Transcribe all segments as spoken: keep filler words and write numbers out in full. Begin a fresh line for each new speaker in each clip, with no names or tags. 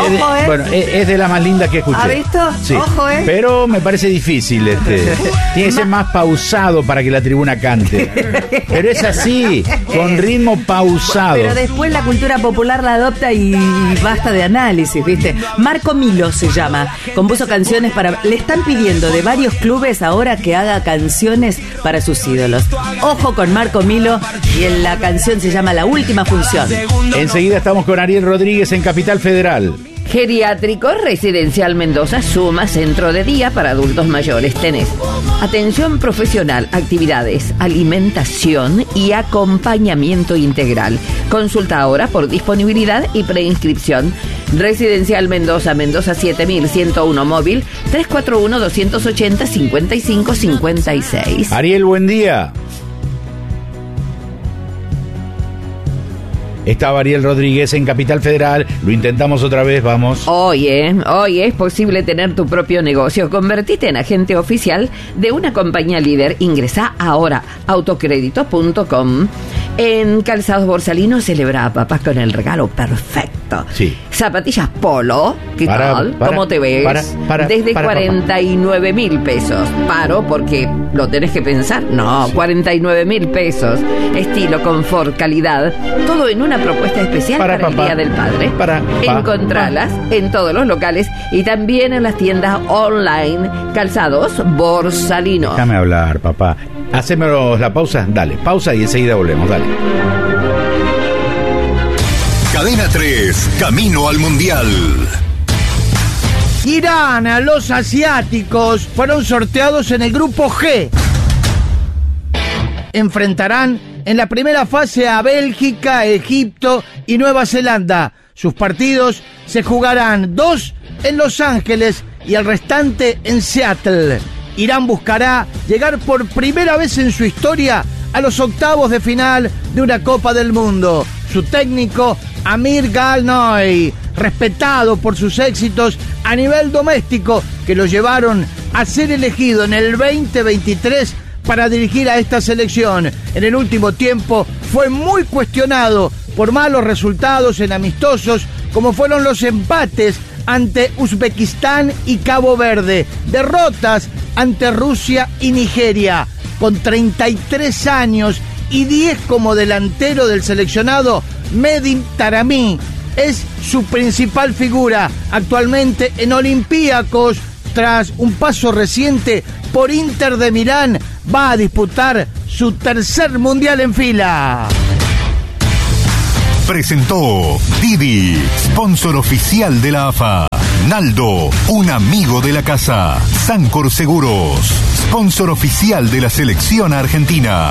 Ojo,
de,
eh.
bueno, es, es de la más linda que escuché.
¿Ha visto?
Sí.
Ojo, eh.
Pero me parece difícil. Este. Tiene que ser más pausado para que la tribuna cante. Pero es así, con ritmo pausado.
Pero después la cultura popular la adopta y basta de análisis, ¿viste? Marco Milo se llama. Compuso canciones para... Le están pidiendo de varios clubes ahora que haga canciones para sus ídolos. Ojo con Marco Milo, y en la canción se llama La Última Función.
Enseguida estamos con Ariel Rodríguez en Capital Federal.
Geriátrico Residencial Mendoza suma centro de día para adultos mayores. Tenés atención profesional, actividades, alimentación y acompañamiento integral. Consulta ahora por disponibilidad y preinscripción. Residencial Mendoza, Mendoza siete mil ciento uno móvil, tres cuatro uno, dos ocho cero, cinco cinco cinco seis.
Ariel, buen día. Estaba Ariel Rodríguez en Capital Federal. Lo intentamos otra vez, vamos.
Hoy, eh, hoy es posible tener tu propio negocio. Convertite en agente oficial de una compañía líder. Ingresá ahora a autocrédito punto com. En Calzados Borsalino celebra a papá con el regalo perfecto.
Sí.
Zapatillas Polo, ¿qué
Para,
tal?
para,
¿Cómo te ves?
para, para,
Desde
para,
cuarenta y nueve mil pesos. Paro porque lo tenés que pensar. No, cuarenta y nueve mil pesos. Estilo, confort, calidad. Todo en una propuesta especial
Para,
para,
papá.
el Día del Padre.
Para, pa,
Encontralas en todos los locales y también en las tiendas online. Calzados Borsalino.
Déjame hablar, papá. Hacemos la pausa. Dale, pausa y enseguida volvemos. Dale.
Cadena tres, camino al Mundial.
Irán, los asiáticos fueron sorteados en el grupo G. Enfrentarán en la primera fase a Bélgica, Egipto y Nueva Zelanda. Sus partidos se jugarán dos en Los Ángeles y el restante en Seattle. Irán buscará llegar por primera vez en su historia a los octavos de final de una Copa del Mundo. Su técnico, Amir Galnoy, respetado por sus éxitos a nivel doméstico, que lo llevaron a ser elegido en el veinte veintitrés para dirigir a esta selección. En el último tiempo fue muy cuestionado por malos resultados en amistosos, como fueron los empates ante Uzbekistán y Cabo Verde, derrotas ante Rusia y Nigeria. Con treinta y tres años y diez como delantero del seleccionado, Mehdi Taremi es su principal figura actualmente en Olympiacos. Tras un paso reciente por Inter de Milán, va a disputar su tercer mundial en fila.
Presentó Didi, sponsor oficial de la A F A. Naldo, un amigo de la casa. Sancor Seguros, sponsor oficial de la selección argentina.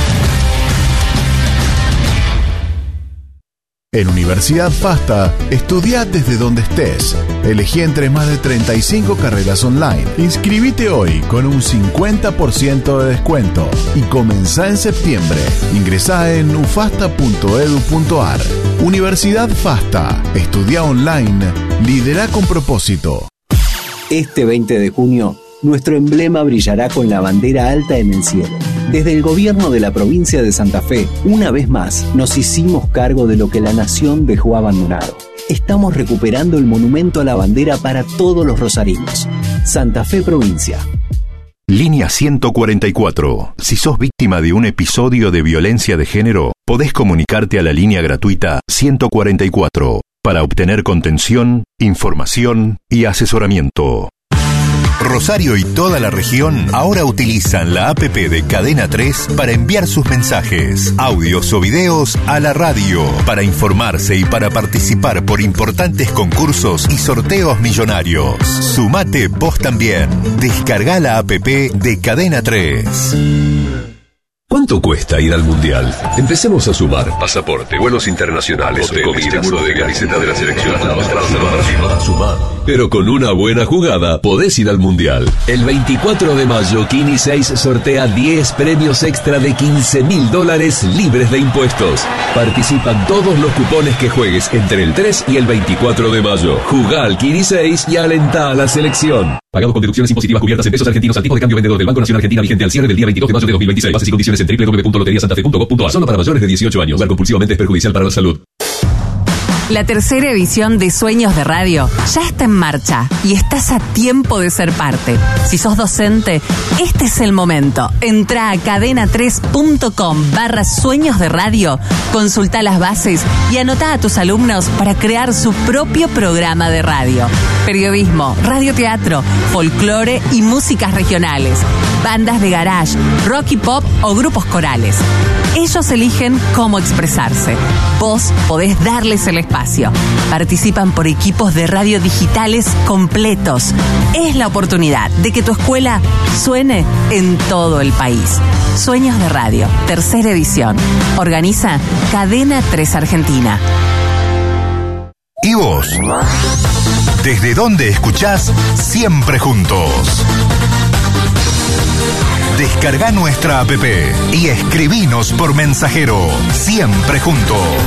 En Universidad FASTA, estudia desde donde estés. Elegí entre más de treinta y cinco carreras online. Inscribite hoy con un cincuenta por ciento de descuento y comenzá en septiembre. Ingresá en ufasta punto edu punto ar. Universidad FASTA. Estudia online. Lidera con propósito.
Este veinte de junio, nuestro emblema brillará con la bandera alta en el cielo. Desde el gobierno de la provincia de Santa Fe, una vez más, nos hicimos cargo de lo que la nación dejó abandonado. Estamos recuperando el monumento a la bandera para todos los rosarinos. Santa Fe Provincia.
Línea ciento cuarenta y cuatro. Si sos víctima de un episodio de violencia de género, podés comunicarte a la línea gratuita ciento cuarenta y cuatro para obtener contención, información y asesoramiento. Rosario y toda la región ahora utilizan la app de Cadena tres para enviar sus mensajes, audios o videos a la radio, para informarse y para participar por importantes concursos y sorteos millonarios. Sumate vos también. Descarga la app de Cadena tres.
¿Cuánto cuesta ir al Mundial? Empecemos a sumar. Pasaporte, vuelos internacionales, hotel, comida, seguro de camiseta de la selección. Para sumar. Pero con una buena jugada podés ir al Mundial. El veinticuatro de mayo, Kini seis sortea diez premios extra de quince mil dólares libres de impuestos. Participan todos los cupones que juegues entre el tres y el veinticuatro de mayo. Jugá al Kini seis y alentá a la selección. Pagado con deducciones impositivas cubiertas en pesos argentinos al tipo de cambio vendedor del Banco Nacional Argentina vigente al cierre del día veintidós de mayo de dos mil veintiséis. Bases y condiciones en doble u doble u doble u punto loteria santa fe punto gov punto ar. Solo para mayores de dieciocho años. Jugar compulsivamente es perjudicial para la salud.
La tercera edición de Sueños de Radio ya está en marcha y estás a tiempo de ser parte. Si sos docente, este es el momento. Entra a cadena tres punto com barra Sueños de Radio, consulta las bases y anota a tus alumnos para crear su propio programa de radio. Periodismo, radioteatro, folclore y músicas regionales, bandas de garage, rock y pop o grupos corales. Ellos eligen cómo expresarse. Vos podés darles el espacio. Participan por equipos de radio digitales completos. Es la oportunidad de que tu escuela suene en todo el país. Sueños de Radio, tercera edición. Organiza Cadena tres Argentina.
¿Y vos? ¿Desde dónde escuchás Siempre Juntos? Descarga nuestra app y escribinos por mensajero. Siempre Juntos.